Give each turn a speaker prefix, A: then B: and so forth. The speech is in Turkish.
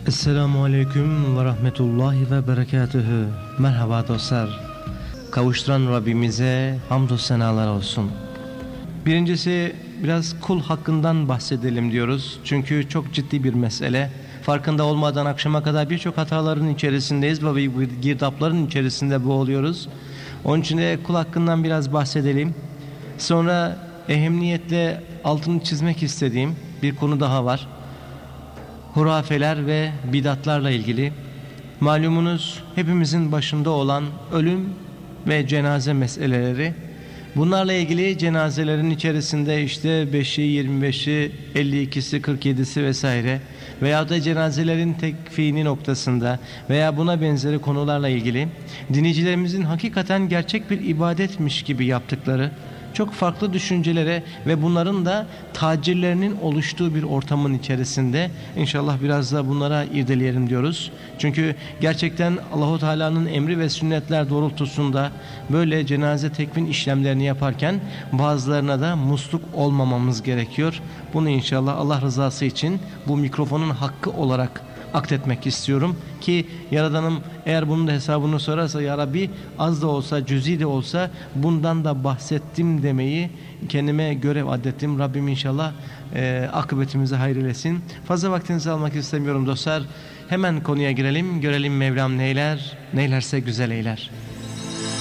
A: Esselamu Aleyküm ve Rahmetullahi ve Berekatühü. Merhaba dostlar. Kavuşturan Rabbimize hamdü senalar olsun. Birincisi biraz kul hakkından bahsedelim diyoruz. Çünkü çok ciddi bir mesele. Farkında olmadan akşama kadar birçok hataların içerisindeyiz ve girdapların içerisinde boğuluyoruz. Onun için de kul hakkından biraz bahsedelim. Sonra ehemmiyetle altını çizmek istediğim bir konu daha var. Hurafeler ve bidatlarla ilgili. Malumunuz hepimizin başında olan ölüm ve cenaze meseleleri. Bunlarla ilgili cenazelerin içerisinde işte 5'i, 25'i, 52'si, 47'si vesaire veya da cenazelerin tekfini noktasında veya buna benzeri konularla ilgili dinleyicilerimizin hakikaten gerçek bir ibadetmiş gibi yaptıkları çok farklı düşüncelere ve bunların da tacirlerinin oluştuğu bir ortamın içerisinde inşallah biraz da bunlara irdeleyelim diyoruz. Çünkü gerçekten Allahu Teala'nın emri ve sünnetler doğrultusunda böyle cenaze tekfin işlemlerini yaparken bazılarına da musluk olmamamız gerekiyor. Bunu inşallah Allah rızası için bu mikrofonun hakkı olarak akletmek istiyorum ki Yaradanım eğer bunun da hesabını sorarsa ya Rabbi az da olsa cüzi de olsa bundan da bahsettim demeyi kendime görev adettim. Rabbim inşallah akıbetimizi hayır eylesin. Fazla vaktinizi almak istemiyorum dostlar. Hemen konuya girelim, görelim Mevlam neyler, neylerse güzel eyler.